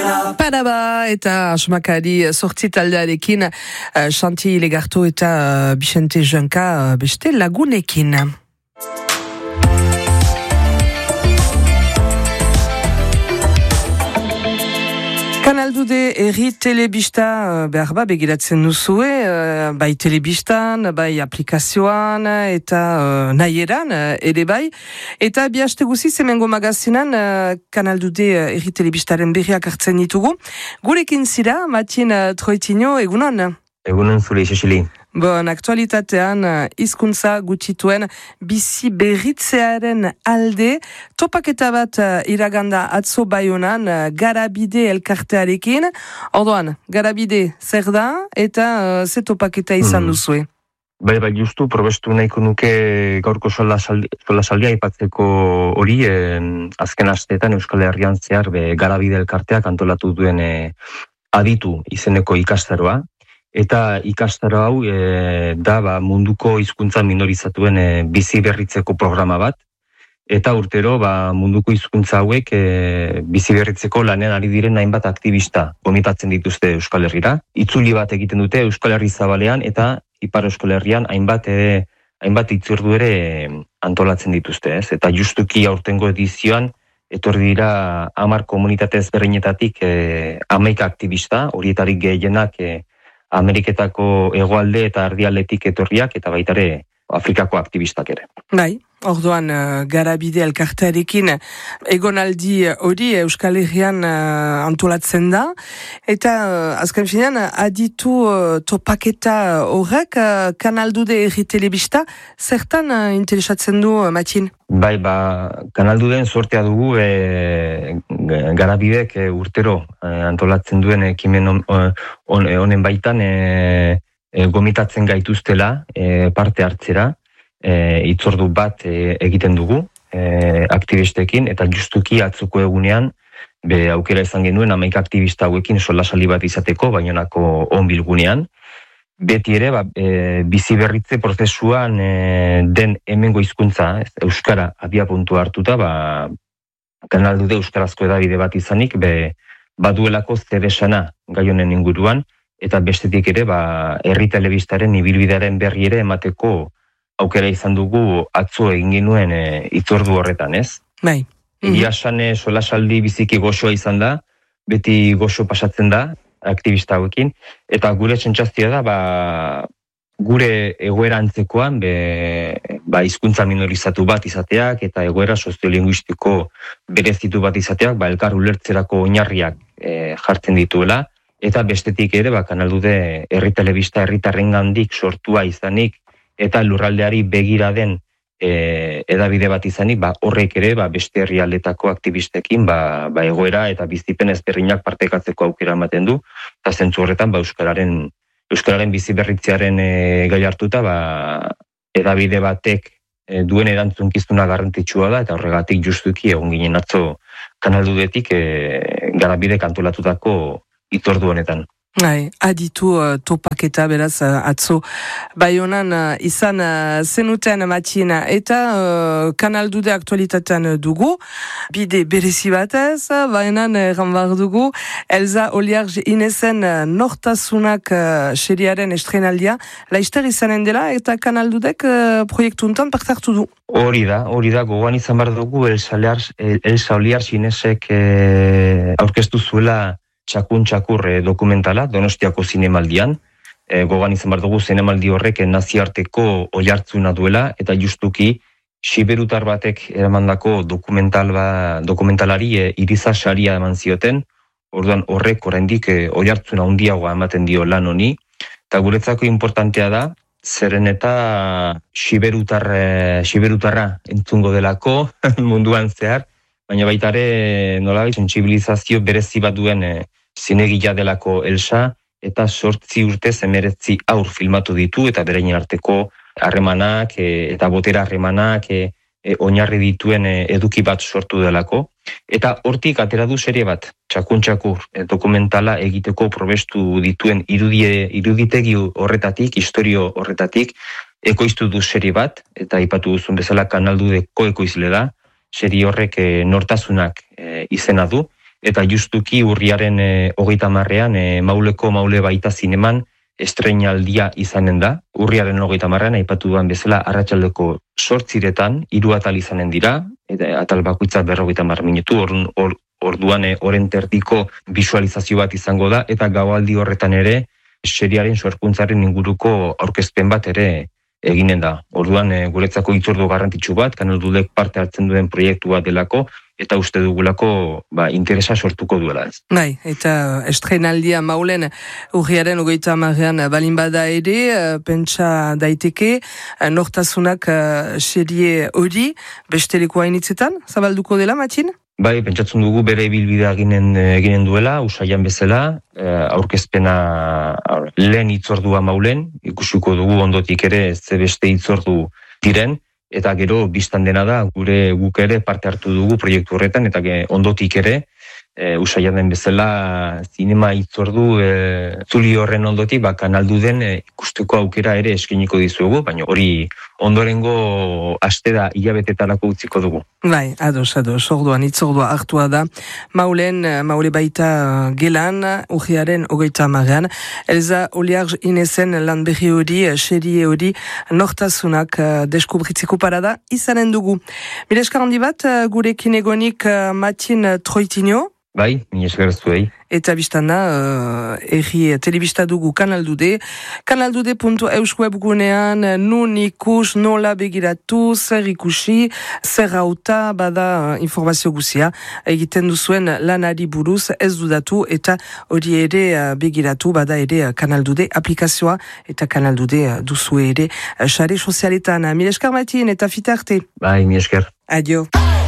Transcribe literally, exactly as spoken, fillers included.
Paraba eta asmakari sortzi taldearekin uh, Xanti Legarto eta uh, Bixente Junka uh, beste lagunekin. Kanaldude herri telebista behar ba begiratzen duzue, uh, bai telebistan, bai aplikazioan eta uh, nahieran ere bai. Eta bihaste guziz hemengo magazinan uh, Kanaldude herri telebistaren berriak hartzen ditugu. Gurekin zira, Matien uh, Troitino, egunon? Egunon zure, Xexili. Bon, aktualitatean hizkuntza gutxituen bizi berritzearen alde topaketa bat iraganda atzo Baionan Garabide elkartearekin. Orduan, Garabide zer da eta uh, ze topaketa izan hmm. duzue? Bai, bai, justu, probestu nahiko nuke gaurko solasaldia aipatzeko hori, eh, azken asteetan Euskal Herrian zehar be, Garabide elkarteak antolatu duen eh, aditu izeneko ikastaroa. Eta ikastaro hau e, da ba, munduko hizkuntza minorizatuen e, bizi berritzeko programa bat. Eta urtero ba, munduko hizkuntza hauek e, bizi berritzeko lanean ari diren hainbat aktivista gomitatzen dituzte Euskal Herrira. Itzuli bat egiten dute Euskal Herri zabalean eta Ipar Euskal Herrian hainbat, e, hainbat itzordu ere e, antolatzen dituzte. Ez? Eta justuki aurtengo edizioan etorri dira hamar komunitate ezberdinetatik e, hamaika aktivista, horietarik gehienak e, Ameriketako hegoalde eta erdialdetik etorriak eta baitare Afrikako aktivistak ere. Bai, orduan uh, Garabide elkartearekin egonaldi hori Euskal Herrian uh, antolatzen da. Eta uh, azken finean aditu uh, topaketa horrek uh, Kanaldude herri telebista zertan uh, interesatzen du, uh, Matien? Bai, ba, Kanalduden sortea dugu e, Garabidek e, urtero e, antolatzen duen ekimen honen on, on, baitan e, e, gomitatzen gaituztela e, parte hartzera, e, itzordu bat e, egiten dugu e, aktivistekin, eta justuki atzuko egunean be, aukera izan genuen hamaika aktivista hauekin solasali bat izateko, Baionako onbilgunean. Beti ere, ba, e, bizi berritze prozesuan e, den hemengo hizkuntza, ez, Euskara abia puntu hartuta, ba, Kanaldude euskarazko edabide bat izanik, be, baduelako zer esana gai honen inguruan, eta bestetik ere, ba, herri telebistaren ibilbidearen berri ere emateko aukera izan dugu atzo egin genuen e, itzordu horretan, ez? Bai. Egia esan e, solasaldi biziki goxoa izan da, beti goxo pasatzen da, aktivista hauekin, eta gure sentsazioa da, ba, gure egoera antzekoan, be, ba, hizkuntza minorizatu bat izateak, eta egoera soziolinguistiko berezitu bat izateak, ba, elkar ulertzerako oinarriak e, jartzen dituela, eta bestetik ere, ba, Kanaldude herri telebista herritarrengandik sortua izanik, eta lurraldeari begira den E, edabide bat izanik, ba, horrek ere ba, beste herrialdetako aktivistekin ba, ba, egoera eta bizipen ezberdinak partekatzeko aukera ematen du, eta zentzu horretan ba, Euskararen, Euskararen bizi berritzearen e, gai hartuta ba, edabide batek e, duen erantzunkizuna garrantzitsua da, eta horregatik justuki egon ginen atzo Kanaldudetik e, Garabidek antolatutako itzordu honetan. Hai, aditu uh, topaketa beraz uh, atzo Baionan uh, izan uh, zenuten Matien eta uh, Kanaldude aktualitatean dugu bide berezi batez, Baionan erran bar dugu Elza Oliarge Inezen uh, nortasunak uh, seriaren estrenaldia laizter izanen dela eta Kanaldudek uh, proiektu untan parte hartu du. Hori da, hori da, gogoan izan bar dugu Elza Oliarge Inesek eh, aurkeztu zuela Txakun Txakur e, dokumentala, Donostiako zinemaldian. E, gogan izan behar dugu zinemaldi horrek naziarteko oihartzuna duela, eta justuki siberutar batek eramandako dokumental ba, dokumentalari e, iriza saria eman zioten, orduan horrek oraindik e, oihartzuna handiagoa ematen dio lan honi, eta guretzako importantea da, zeren eta siberutar, e, siberutarra entzungo delako munduan zehar, baina baita ere nolabait sentsibilizazio berezi bat duen e, zinegila delako Elsa, eta sortzi urtez hemeretzi aur filmatu ditu, eta bereien arteko harremanak e, eta botera harremanak e, e, oinarri dituen e, eduki bat sortu delako. Eta hortik atera du serie bat, Txakun Txakur e, dokumentala egiteko probestu dituen irudie, iruditegi horretatik, historio horretatik, ekoiztu du serie bat, eta aipatu duzun bezala Kanaldudeko ekoizle da, serie horrek e, nortasunak e, izena du, eta justuki urriaren e, hogeita marrean e, Mauleko Maule Baita zineman estreinaldia izanen da. Urriaren hogeita marrean aipatu duan bezala arratsaldeko sortziretan hiru atal izanen dira, eta atal bakoitza berrogeita hamar minutu, orduan or, orduan e, oren terdiko visualizazio bat izango da, eta gaualdi horretan ere seriaren sorkuntzaren inguruko aurkezpen bat ere eginen da. Orduan e, guretzako hitzordu garrantzitsu bat, Kanal Dudek parte hartzen duen proiektu bat delako, eta uste dugulako ba, interesa sortuko duela ez. Bai, eta estrenaldia Maulen urriaren hogeita hamarean balin bada ere, pentsa daiteke, nortasunak serie hori, besteliko hainitzetan, zabalduko dela, Matxin? Bai, pentsatzen dugu bere ibilbidea eginen, eginen duela, usaian bezala, aurkezpena lehen hitzordua Maulen, ikusiko dugu ondotik ere ze beste hitzordu diren, eta gero biztan dena da gure guk ere parte hartu dugu proiektu horretan, eta ondotik ere e, usaian den bezala zinema hitzordu e, zuli horren ondotik ba, Kanal Duden e, ikusteko aukera ere eskeniko dizuegu, baina hori ondorengo astera hilabetetarako utziko dugu. Bai, ados, ados, orduan, itzordua hartua da. Maulen, Maule Baita gelan, urriaren hogeita hamarean. Elza Oliarz Inezen lan berri hori, serie hori, nortasunak deskubritzeko parada izanen dugu. Mila eskar handi bat, gurekin egonik Matxin Troitinho. Bai, mila eskar zuei. Eta biztanda, uh, erri telebista dugu Kanal Dude. kanaldude puntu eus webgunean, nun ikus, nola begiratu, zer ikusi, zer hauta, bada uh, informazio guzia. Egiten duzuen lanari buruz ez dudatu, eta hori ere uh, begiratu, bada ere uh, Kanal Dude aplikazioa, eta Kanal Dude uh, duzu ere uh, sare sozialetan. Mil esker Matin, eta fitarte. Bai, mil esker. Adio.